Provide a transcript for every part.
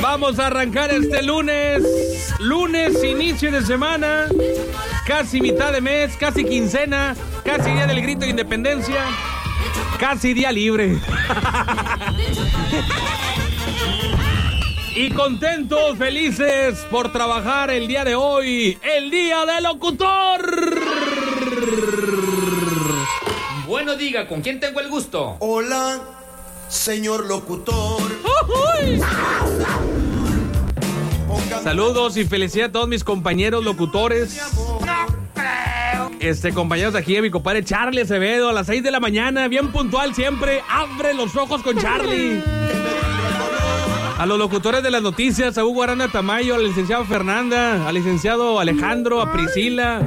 Vamos a arrancar este lunes, inicio de semana, casi mitad de mes, casi quincena, casi día del grito de independencia, casi día libre. Y contentos, felices por trabajar el día de hoy, el día del locutor. Bueno, diga, ¿con quién tengo el gusto? Hola, señor locutor. Saludos y felicidades a todos mis compañeros locutores. Compañeros aquí de mi compadre Charlie Acevedo a las 6 de la mañana, bien puntual siempre. Abre los ojos con Charlie. A los locutores de las noticias, a Hugo Aranda Tamayo, al licenciado Fernanda, al licenciado Alejandro, a Priscila,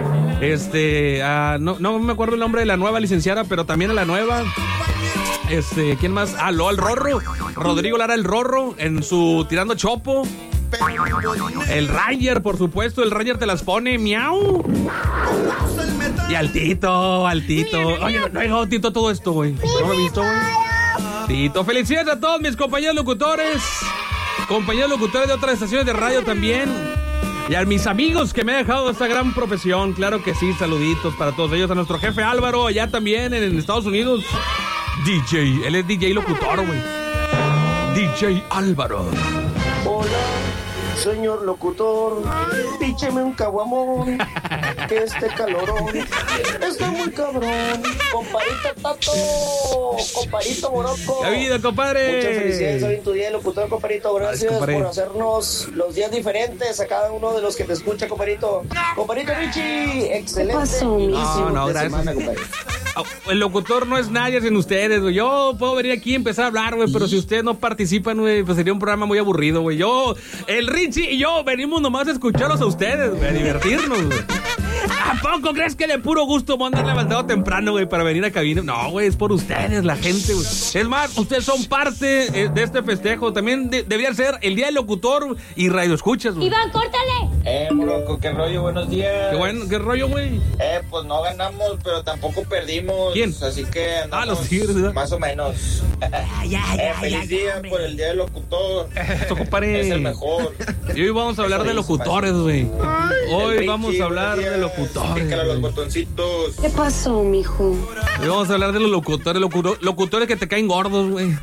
no me acuerdo el nombre de la nueva licenciada, pero también a la nueva. ¿Quién más? Al Rorro, Rodrigo Lara el Rorro, en su Tirando Chopo. El Ranger, por supuesto, el Ranger te las pone, miau. Y al Tito. Oye, no he llegado Tito todo esto, güey. No lo he visto, güey. Tito, felicidades a todos mis compañeros locutores de otras estaciones de radio también. Y a mis amigos que me han dejado esta gran profesión, claro que sí, saluditos para todos ellos. A nuestro jefe Álvaro, allá también en Estados Unidos. DJ, él es DJ locutor, güey. DJ Álvaro. Hola, señor locutor, pícheme un caguamón, que este calorón está muy cabrón. Comparito Tato, comparito Morocco. ¡La vida, compadre! Muchas felicidades hoy en tu día de locutor, comparito. Gracias por hacernos los días diferentes a cada uno de los que te escucha, comparito. Comparito Richie, excelente. No, gracias. Semana, el locutor no es nadie sin ustedes, güey. Yo puedo venir aquí y empezar a hablar, güey, pero si ustedes no participan, güey, pues sería un programa muy aburrido, güey. El Richie y yo venimos nomás a escucharlos a ustedes, güey, a divertirnos, güey. ¿A poco crees que de puro gusto me andar levantado temprano, güey, para venir a cabina? No, güey, es por ustedes, la gente, güey. Es más, ustedes son parte de este festejo. También debería ser el día del locutor y radio escuchas, güey. Iván, córtale. Morocco, qué rollo, buenos días. Qué rollo, güey. Pues no ganamos, pero tampoco perdimos. ¿Quién? Así que andamos los Tigres, ¿verdad? más o menos. Feliz día por el día del locutor. Eso, compadre. Es el mejor. Y hoy vamos a hablar de locutores, güey. Hoy vamos a hablar de locutores. Pícala los botoncitos. ¿Qué pasó, mijo? Hoy vamos a hablar de los locutores que te caen gordos, güey.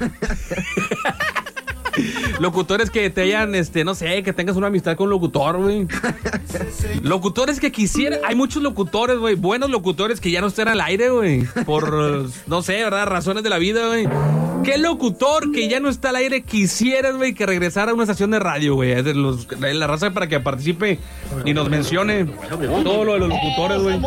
Locutores que te hayan, no sé, que tengas una amistad con un locutor, güey. Locutores que quisieran. Hay muchos locutores, güey, buenos locutores que ya no están al aire, güey. Por, no sé, ¿verdad? Razones de la vida, güey. ¿Qué locutor que ya no está al aire quisieras, güey, que regresara a una estación de radio, güey? Es de la raza para que participe y nos mencione todo lo de los locutores, güey.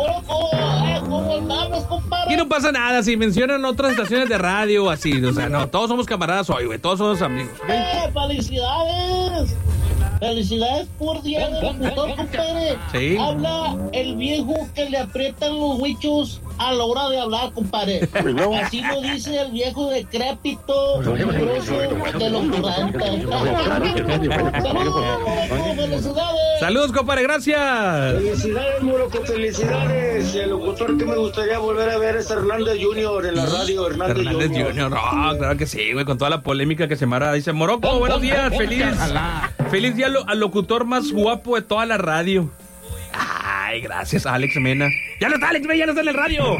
Y no pasa nada si mencionan otras estaciones de radio, así. O sea, no, todos somos camaradas hoy, güey. Todos somos amigos, ¿okay? ¡Felicidades! ¡Felicidades por día del locutor, compadre! Sí. Habla el viejo que le aprietan los huichos a la hora de hablar, compadre. Así lo dice el viejo decrépito, grosso de los 40. ¡Felicidades! ¡Saludos, compadre! ¡Gracias! Felicidades, Morocco, felicidades. El locutor que me gustaría volver a ver es Hernández Jr. en la radio. Hernández Jr. No, claro que sí, güey, con toda la polémica que se mara. Dice, Morocco, buenos días, feliz día al locutor más guapo de toda la radio. Ay, gracias, Alex Mena. ¡Ya no está Alex Mena, ya no está en el radio!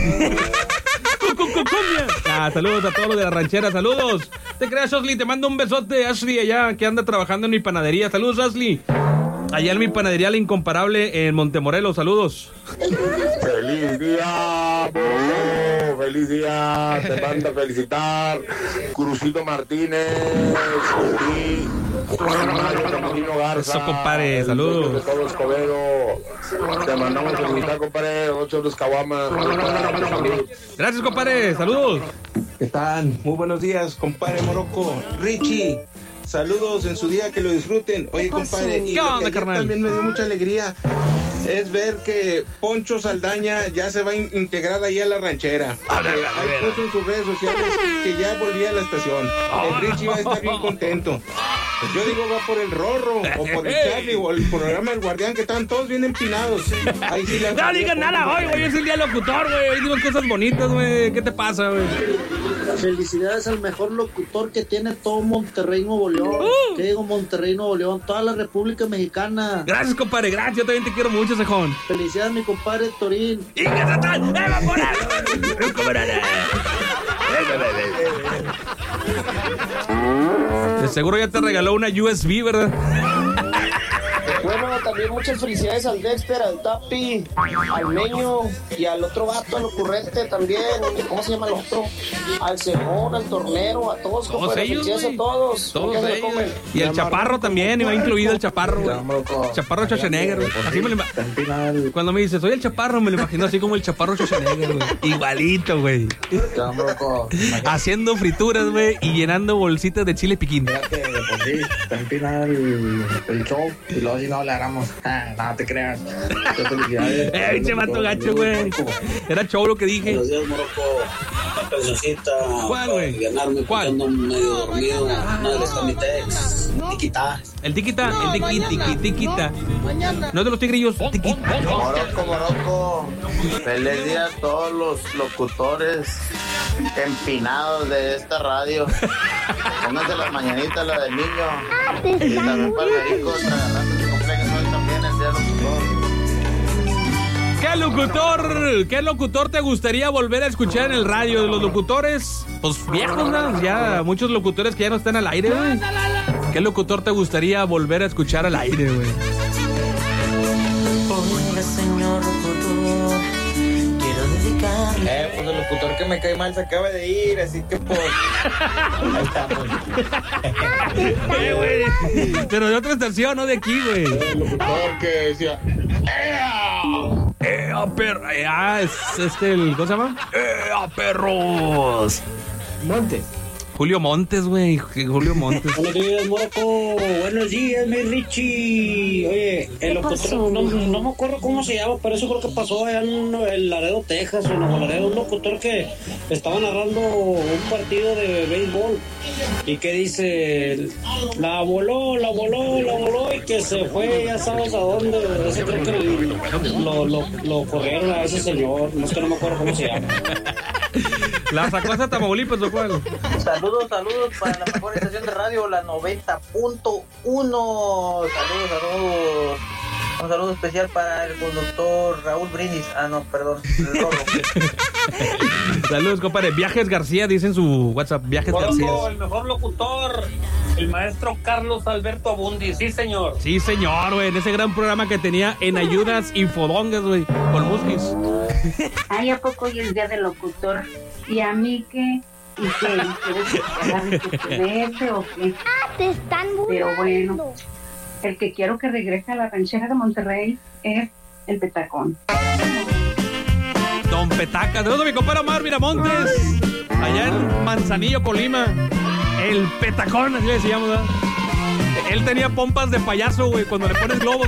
Saludos a todos los de la ranchera, saludos. Te creas, Ashley, te mando un besote, Ashley, allá que anda trabajando en mi panadería. Saludos, Ashley. Allá en mi panadería La Incomparable en Montemorelos, saludos. ¡Feliz día, bro! ¡Feliz día! Te mando a felicitar Crucito Martínez y Garza. Eso, compadre, saludos. Te mandamos a felicitar, compadre. 8 de caguamas. Gracias, compadre, saludos. ¿Qué tal? Muy buenos días, compadre Morocco. Richie, saludos en su día, que lo disfruten. Oye, compadre, y ¿qué onda, carnal? También me dio mucha alegría es ver que Poncho Saldaña ya se va a integrar ahí a la ranchera. Hay puesto en sus redes sociales que ya volvía a la estación. El Richie va a estar bien contento. Yo digo, va por el Rorro, o por el Charlie, o el programa del Guardián, que están todos bien empinados. Ahí sí no digas nada hoy, güey. Es el día del locutor, güey. Hoy digo cosas bonitas, güey. ¿Qué te pasa, güey? Felicidades al mejor locutor que tiene todo Monterrey, Nuevo León. ¿Qué digo Monterrey, Nuevo León? Toda la República Mexicana. Gracias, compadre. Gracias. Yo también te quiero mucho, cejón. Felicidades, mi compadre Torín. ¡Y que se está! De seguro ya te regaló una USB, ¿verdad? Bueno, también muchas felicidades al Dexter, al Tapi, al Meño y al otro vato, al ocurrente también. ¿Cómo se llama el otro? Al Cejón, al Tornero, a todos, compadre. Felicidades a todos. Todos ellos. Y el Chaparro también, iba incluido el Chaparro, güey. Chaparro Schwarzenegger, güey. Así me lo cuando me dice, soy el Chaparro, me lo imagino así como el Chaparro Schwarzenegger, güey. Igualito, güey. Haciendo frituras, güey, y llenando bolsitas de chile piquín. Fíjate, pues sí, está empinado el show, y luego si no le hagamos, no te creas. Felicidades. Che mato gacho, güey. Era show lo que dije. Buenos días, Morocco. Una cancioncita. ¿Cuál, güey? Ganarme. ¿Cuál? Medio dormido. Una de los Comitex. Tiquita. El tiquita, el tiquita. No es de los tigrillos, tiquita. Morocco. Feliz día a todos los locutores empinados de esta radio. Pónganse las mañanitas, la del niño. Y también para el rico, regalando su cumpleaños hoy también, el día del locutor. ¿Qué locutor te gustaría volver a escuchar en el radio? De los locutores, pues viejos, ¿no? Ya muchos locutores que ya no están al aire, güey. ¿Qué locutor te gustaría volver a escuchar al aire, güey? Oiga, señor locutor, quiero dedicarle. Pues el locutor que me cae mal se acaba de ir, así que pues... Ahí estamos. Güey. Pero de otra estación, no de aquí, güey. El locutor que decía... Perro. Es el... ¿Cómo se llama? Perros. Montes. Julio Montes, güey. Julio Montes. Buenos días, Morocco. Buenos días, mi Richie. Oye, el locutor, no me acuerdo cómo se llama, pero eso creo que pasó allá en Laredo, Texas, o en Nuevo Laredo, un locutor que estaba narrando un partido de béisbol y que dice, la voló, y que se fue, ya sabes a dónde. Ese creo que lo corrieron a ese señor, no es que no me acuerdo cómo se llama. ¿La sacó hasta Tamaulipas o cuál? Saludos para la mejor estación de radio, la 90.1. Saludos. Un saludo especial para el conductor Raúl Brindis. Perdón, el Rorro. Saludos, compadre. Viajes García, dice en su WhatsApp. Viajes García. El mejor locutor, el maestro Carlos Alberto Abundis. Sí, señor. Sí, señor, güey. En ese gran programa que tenía en Ayudas Infodongas, güey. Con Musquis. Ay, ¿a poco hoy es día del locutor? ¿Y a mí qué? ¿Y qué? ¿Quieres que o qué? Te están burlando. Pero bueno, el que quiero que regrese a la ranchera de Monterrey es el Petacón. Don Petaca. Saludos a mi compadre Omar Miramontes. Allá en Manzanillo, Colima. El Petacón, así le decíamos, ¿verdad? Él tenía pompas de payaso, güey, cuando le pones globos.